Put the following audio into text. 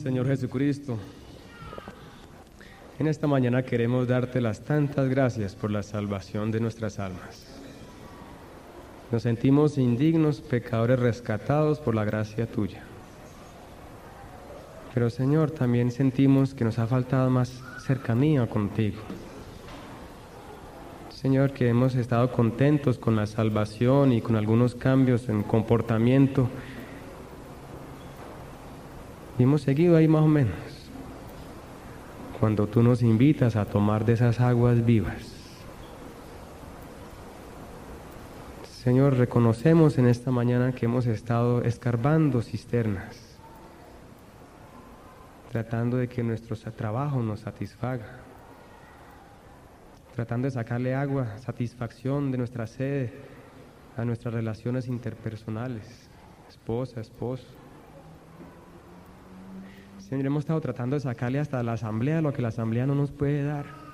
Señor Jesucristo. En esta mañana queremos darte las tantas gracias por la salvación de nuestras almas. Nos sentimos indignos, pecadores rescatados por la gracia tuya. Pero Señor, también sentimos que nos ha faltado más cercanía contigo. Señor, que hemos estado contentos con la salvación y con algunos cambios en comportamiento. Y hemos seguido ahí más o menos. Cuando tú nos invitas a tomar de esas aguas vivas. Señor, reconocemos en esta mañana que hemos estado escarbando cisternas, tratando de que nuestro trabajo nos satisfaga, tratando de sacarle agua, satisfacción de nuestra sed a nuestras relaciones interpersonales, esposa, esposo. Señor, hemos estado tratando de sacarle hasta la asamblea lo que la asamblea no nos puede dar.